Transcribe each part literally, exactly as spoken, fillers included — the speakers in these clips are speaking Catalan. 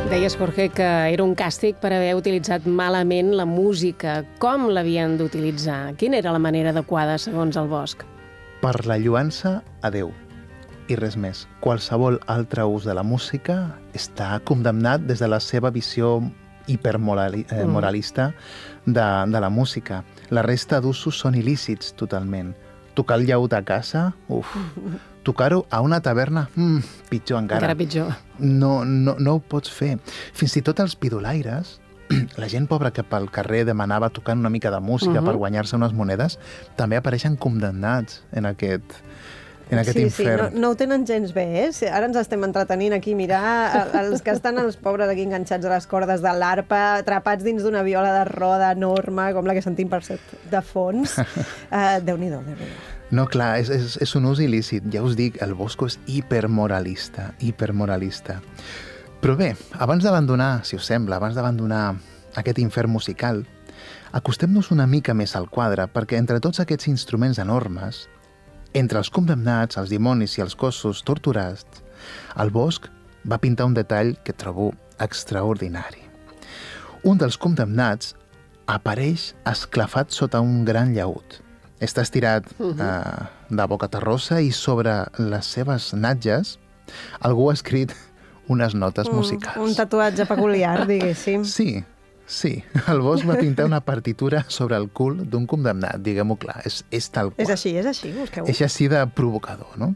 Deies, Jorge, que era un càstig per haver utilitzat malament la música. Com l'havien d'utilitzar? Quina era la manera adequada, segons el Bosch? Per la lloança a Déu. I res més. Qualsevol altre ús de la música està condemnat des de la seva visió hipermoralista de, de la música. La resta d'usos són il·lícits totalment. Tocar el llaüt a casa, uf. Tocar-ho a una taverna, mm, pitjor encara. Encara pitjor. No, no, no ho pots fer. Fins i tot els pidolaires, la gent pobra que pel carrer demanava tocant una mica de música uh-huh. per guanyar-se unes monedes, també apareixen condemnats en aquest, en aquest sí, infern. Sí, no, no ho tenen gens bé, eh? Ara ens estem entretenint aquí, mirar els que estan els pobres aquí enganxats a les cordes de l'arpa, atrapats dins d'una viola de roda enorme, com la que sentim per set de fons. Uh, Déu-n'hi-do, Déu-n'hi-do. No, clar, és, és, és un ús il·lícit. Ja us dic, el Bosco és hipermoralista, hipermoralista. Però bé, abans d'abandonar, si us sembla, abans d'abandonar aquest infern musical, acostem-nos una mica més al quadre, perquè entre tots aquests instruments enormes, entre els condemnats, els dimonis i els cossos torturats, el Bosch va pintar un detall que trobo extraordinari. Un dels condemnats apareix esclafat sota un gran llaüt. Està estirat uh-huh. eh, de boca terrosa i sobre les seves natges algú ha escrit unes notes un, musicals. Un tatuatge peculiar, diguéssim. Sí, sí. El Bosch va pintar una partitura sobre el cul d'un condemnat, diguem-ho clar. És, és tal qual. És així, és així, busqueu-ho. És així de provocador, no?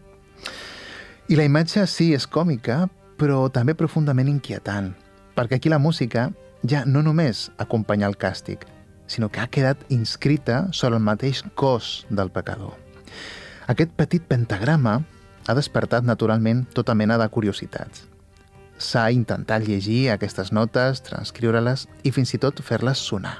I la imatge sí és còmica, però també profundament inquietant, perquè aquí la música ja no només acompanya el càstig, sinó que ha quedat inscrita sobre el mateix cos del pecador. Aquest petit pentagrama ha despertat naturalment tota mena de curiositats. S'ha intentat llegir aquestes notes, transcriure-les i fins i tot fer-les sonar.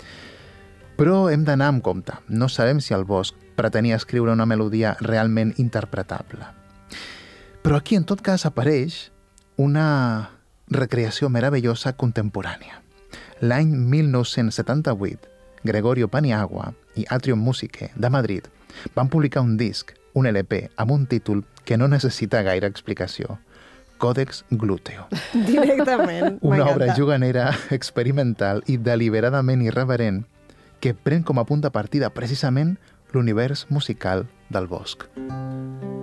Però hem d'anar amb compte. No sabem si el Bosch pretenia escriure una melodia realment interpretable. Però aquí, en tot cas, apareix una recreació meravellosa contemporània. L'any mil nou-cents setanta-vuit, Gregorio Paniagua i Atrium Musicae de Madrid van publicar un disc, un L P, amb un títol que no necessita gaire explicació. Codex Glúteo. Directament. Una obra juganera, experimental i deliberadament irreverent que pren com a punt de partida precisament l'univers musical del Bosch.